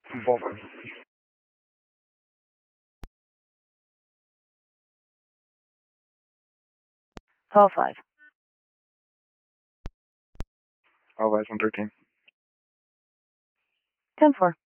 Ball 5. Call 5. All eyes on 13. 10-4.